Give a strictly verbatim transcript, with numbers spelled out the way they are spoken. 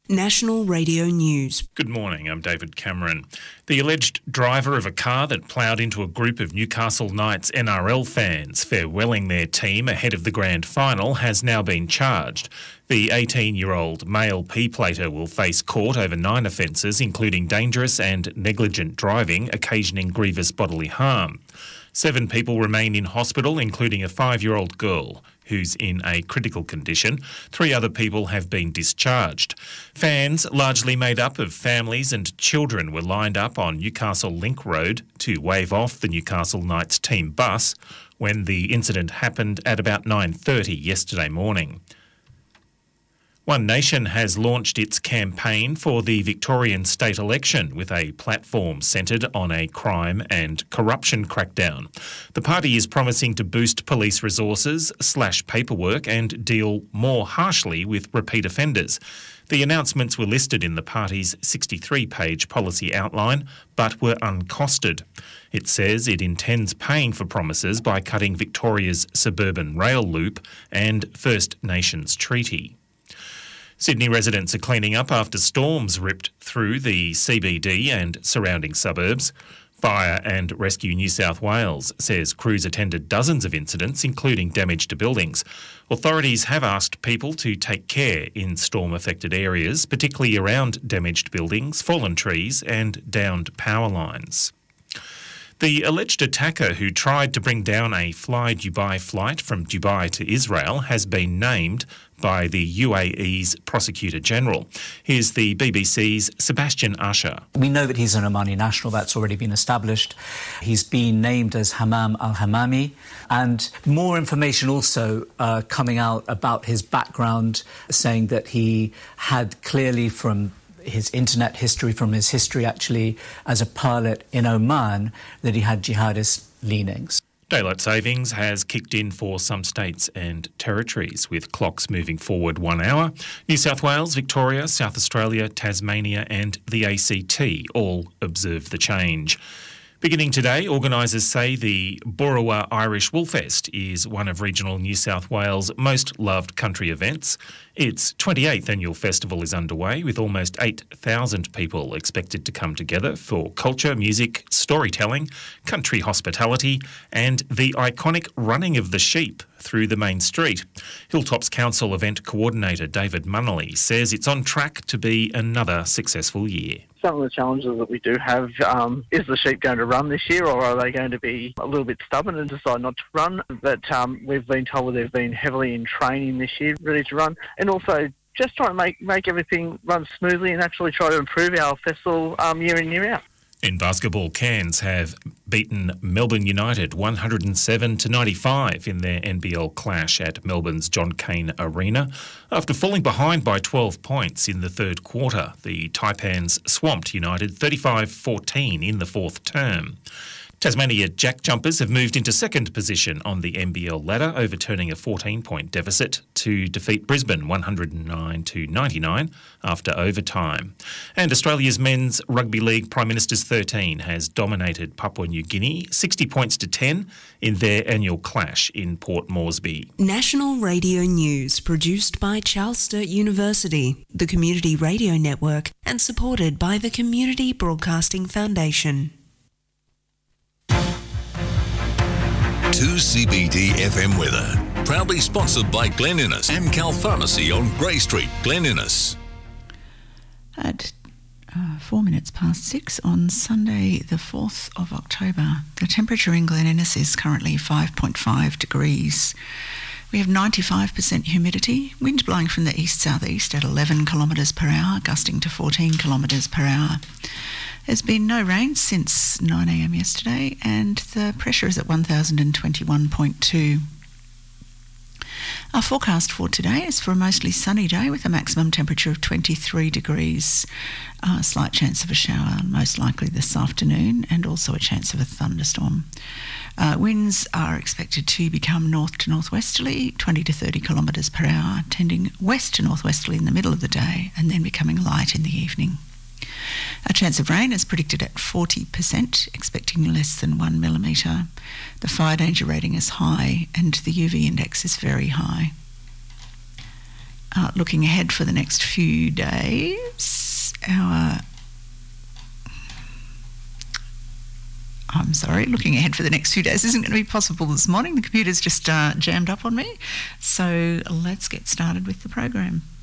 National Radio News. Good morning, I'm David Cameron. The alleged driver of a car that ploughed into a group of Newcastle Knights N R L fans farewelling their team ahead of the grand final has now been charged. The eighteen-year-old male P-plater will face court over nine offences, including dangerous and negligent driving, occasioning grievous bodily harm. Seven people remain in hospital, including a five-year-old girl who's in a critical condition. Three other people have been discharged. Fans, largely made up of families and children, were lined up on Newcastle Link Road to wave off the Newcastle Knights team bus when the incident happened at about nine thirty yesterday morning. One Nation has launched its campaign for the Victorian state election with a platform centred on a crime and corruption crackdown. The party is promising to boost police resources, slash paperwork and deal more harshly with repeat offenders. The announcements were listed in the party's sixty-three page policy outline, but were uncosted. It says it intends paying for promises by cutting Victoria's suburban rail loop and First Nations treaty. Sydney residents are cleaning up after storms ripped through the C B D and surrounding suburbs. Fire and Rescue New South Wales says crews attended dozens of incidents, including damage to buildings. Authorities have asked people to take care in storm-affected areas, particularly around damaged buildings, fallen trees and downed power lines. The alleged attacker who tried to bring down a Fly Dubai flight from Dubai to Israel has been named by the U A E's Prosecutor General. Here's the B B C's Sebastian Usher. We know that he's an Omani national. That's already been established. He's been named as Hammam al-Hammami. And more information also uh, coming out about his background, saying that he had clearly from his internet history, from his history actually as a pilot in Oman, that he had jihadist leanings. Daylight savings has kicked in for some states and territories, with clocks moving forward one hour. New South Wales, Victoria, South Australia, Tasmania and the A C T all observe the change. Beginning today, organisers say the Boorowa Irish Woolfest is one of regional New South Wales' most loved country events. Its twenty-eighth annual festival is underway, with almost eight thousand people expected to come together for culture, music, storytelling, country hospitality and the iconic running of the sheep through the main street. Hilltops Council event coordinator David Munnelly says it's on track to be another successful year. Some of the challenges that we do have, um, is the sheep going to run this year, or are they going to be a little bit stubborn and decide not to run? But um, we've been told they've been heavily in training this year, ready to run, and also just try to make, make everything run smoothly and actually try to improve our festival um, year in, year out. In basketball, Cairns have beaten Melbourne United one hundred seven to ninety-five in their N B L clash at Melbourne's John Cain Arena. After falling behind by twelve points in the third quarter, the Taipans swamped United thirty-five fourteen in the fourth term. Tasmania Jack Jumpers have moved into second position on the N B L ladder, overturning a fourteen-point deficit to defeat Brisbane one hundred nine to ninety-nine after overtime. And Australia's Men's Rugby League Prime Minister's thirteen has dominated Papua New Guinea sixty points to ten in their annual clash in Port Moresby. National Radio News, produced by Charles Sturt University, the Community Radio Network, and supported by the Community Broadcasting Foundation. two C B D F M weather. Proudly sponsored by Glen Innes, Amcal Pharmacy on Grey Street, Glen Innes. At uh, four minutes past six on Sunday, the fourth of October, the temperature in Glen Innes is currently five point five degrees. We have ninety-five percent humidity, wind blowing from the east-southeast at eleven kilometres per hour, gusting to fourteen kilometres per hour. There's been no rain since nine a m yesterday, and the pressure is at one thousand twenty-one point two. Our forecast for today is for a mostly sunny day with a maximum temperature of twenty-three degrees. A slight chance of a shower, most likely this afternoon, and also a chance of a thunderstorm. Uh, winds are expected to become north to northwesterly, twenty to thirty kilometres per hour, tending west to northwesterly in the middle of the day and then becoming light in the evening. A chance of rain is predicted at forty percent, expecting less than one millimetre. The fire danger rating is high and the U V index is very high. Uh, looking ahead for the next few days, our I'm sorry, looking ahead for the next few days isn't going to be possible this morning. The computer's just uh, jammed up on me. So let's get started with the program.